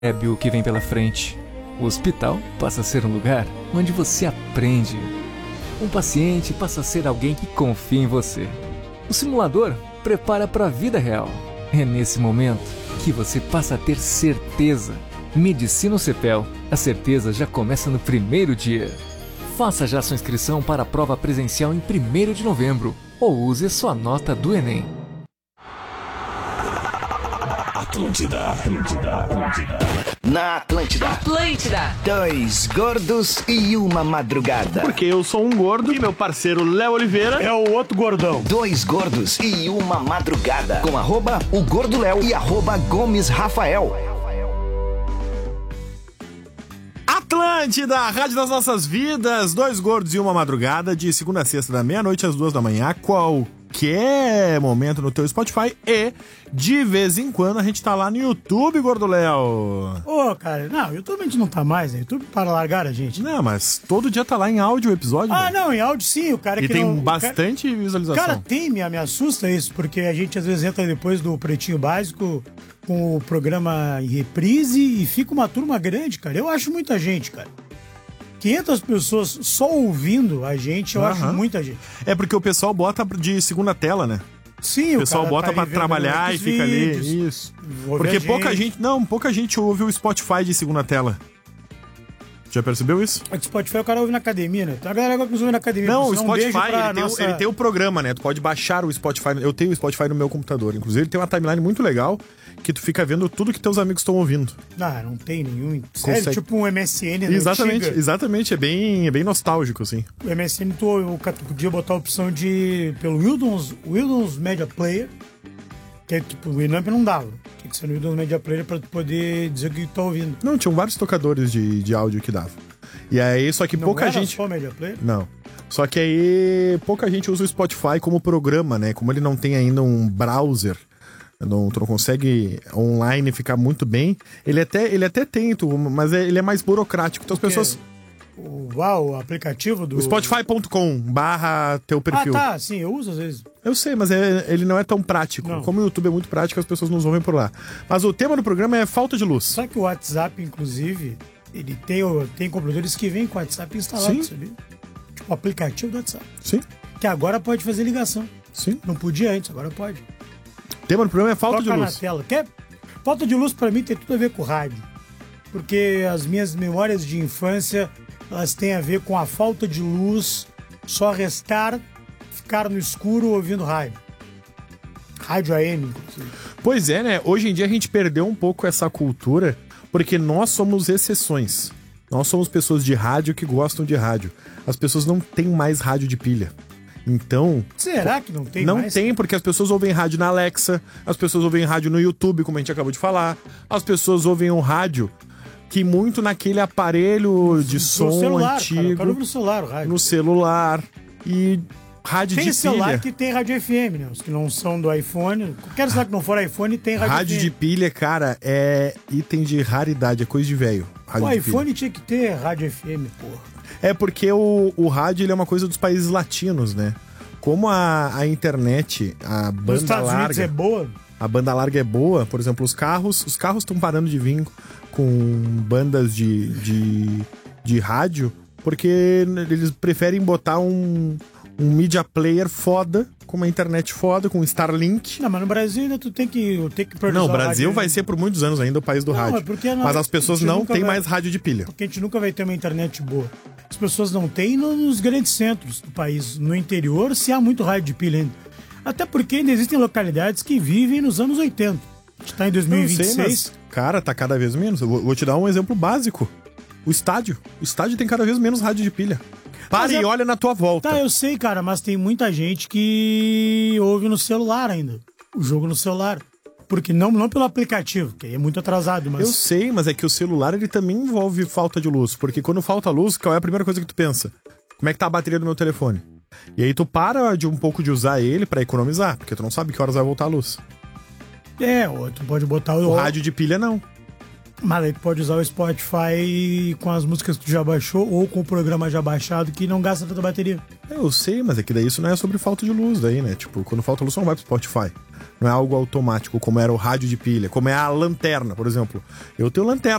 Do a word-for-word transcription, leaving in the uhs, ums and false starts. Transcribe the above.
percebe o que vem pela frente. O hospital passa a ser um lugar onde você aprende. Um paciente passa a ser alguém que confia em você. O simulador prepara para a vida real. É nesse momento que você passa a ter certeza. Medicina Cepel. A certeza já começa no primeiro dia. Faça já sua inscrição para a prova presencial em primeiro de novembro ou use sua nota do Enem. Atlântida, Atlântida, Atlântida. Na Atlântida. Atlântida. Dois gordos e uma madrugada. Porque eu sou um gordo e meu parceiro Léo Oliveira é o outro gordão. Dois gordos e uma madrugada. Com arroba o Gordo Léo e arroba Gomes Rafael. Atlântida, a rádio das nossas vidas. Dois gordos e uma madrugada, de segunda a sexta, da meia-noite às duas da manhã. Qualquer momento no teu Spotify e, de vez em quando, a gente tá lá no YouTube, Gordo Léo. Ô, oh, cara, não, o YouTube a gente não tá mais, né? O YouTube para largar a gente. Não, mas todo dia tá lá em áudio o episódio. Ah, velho. Não, em áudio sim, o cara e que tem não... bastante cara... visualização. Cara, tem, me, me assusta isso, porque a gente às vezes entra depois do Pretinho Básico com o programa em reprise e fica uma turma grande, cara. Eu acho muita gente, cara. quinhentas pessoas só ouvindo a gente, eu uhum. acho muita gente. É porque o pessoal bota de segunda tela, né? Sim, o pessoal o bota tá pra trabalhar e fica vídeos, ali. Isso. Porque pouca gente. gente. Não, pouca gente ouve o Spotify de segunda tela. Já percebeu isso? O Spotify o cara ouve na academia, né? A galera que ouve na academia. Não, o Spotify, um ele, tem, nossa... ele tem o programa, né? Tu pode baixar o Spotify. Eu tenho o Spotify no meu computador. Inclusive, ele tem uma timeline muito legal que tu fica vendo tudo que teus amigos estão ouvindo. Ah, não tem nenhum. Sério, Consegue... tipo um M S N, né? Exatamente, Antiga. exatamente. É bem, é bem nostálgico, assim. O M S N, tu, tu podia botar a opção de... Pelo Windows, Windows Media Player, que é tipo, o Winamp não dava. Tinha que ser no Windows Media Player pra tu poder dizer o que tu tá ouvindo. Não, tinham vários tocadores de, de áudio que dava. E aí, só que não pouca era gente... só Media Player? Não. Só que aí, pouca gente usa o Spotify como programa, né? Como ele não tem ainda um browser, não, tu não consegue online ficar muito bem. Ele até, ele até tem, tu, mas é, ele é mais burocrático. Então as pessoas... O, uau, o aplicativo do... Spotify ponto com barra teu perfil. Ah, tá, sim, eu uso às vezes. Eu sei, mas é, ele não é tão prático. Não. Como o YouTube é muito prático, as pessoas nos ouvem por lá. Mas o tema do programa é falta de luz. Só que o WhatsApp, inclusive... Ele tem, tem computadores que vêm com o WhatsApp instalado, Sim. sabia? Tipo o aplicativo do WhatsApp. Sim. Que agora pode fazer ligação. Sim. Não podia antes, agora pode. O tema do programa é falta Toca de luz. na tela. Quer? Falta de luz pra mim tem tudo a ver com rádio. Porque as minhas memórias de infância, elas têm a ver com a falta de luz, só restar, ficar no escuro ouvindo rádio. Rádio A M, inclusive. Pois é, né? Hoje em dia a gente perdeu um pouco essa cultura... Porque nós somos exceções. Nós somos pessoas de rádio que gostam de rádio. As pessoas não têm mais rádio de pilha. Então... Será que não tem não mais? Não tem, porque as pessoas ouvem rádio na Alexa, as pessoas ouvem rádio no YouTube, como a gente acabou de falar. As pessoas ouvem um rádio que muito naquele aparelho no, de som celular, antigo. Cara, no celular, o rádio. No celular. E... Rádio tem de celular pilha. que tem rádio F M, né? Os que não são do iPhone. Qualquer celular que não for iPhone tem rádio, rádio F M. Rádio de pilha, cara, é item de raridade, é coisa de velho. O iPhone tinha que ter rádio F M, porra. É porque o, o rádio ele é uma coisa dos países latinos, né? Como a, a internet, a banda Nos Estados larga... Unidos é boa. A banda larga é boa, por exemplo, os carros... Os carros estão parando de vir com bandas de, de, de rádio, porque eles preferem botar um... um media player foda, com uma internet foda, com Starlink. Não, mas no Brasil ainda tu tem que, tem que Não, o Brasil vai ser por muitos anos ainda o país do não, rádio. É porque não, mas as pessoas não têm vai, mais rádio de pilha. Porque a gente nunca vai ter uma internet boa. As pessoas não têm nos grandes centros do país. No interior, se há muito rádio de pilha ainda. Até porque ainda existem localidades que vivem nos anos oitenta. A gente tá em dois mil e vinte e seis. Não sei, mas, cara, tá cada vez menos. Eu vou, vou te dar um exemplo básico. O estádio. O estádio tem cada vez menos rádio de pilha. Para é... e olha na tua volta. Tá, eu sei, cara, mas tem muita gente que ouve no celular ainda. O jogo no celular. Porque não, não pelo aplicativo, que é muito atrasado, mas... Eu sei, mas é que o celular, ele também envolve falta de luz. Porque quando falta luz, qual é a primeira coisa que tu pensa? Como é que tá a bateria do meu telefone? E aí tu para de um pouco de usar ele pra economizar, porque tu não sabe que horas vai voltar a luz. É, ou tu pode botar o... O rádio de pilha, não. Mas aí tu pode usar o Spotify com as músicas que tu já baixou ou com o programa já baixado que não gasta tanta bateria. Eu sei, mas é que daí isso não é sobre falta de luz daí, né? Tipo, quando falta luz, você não vai pro Spotify. não é algo automático, como era o rádio de pilha, como é a lanterna, por exemplo. Eu tenho lanterna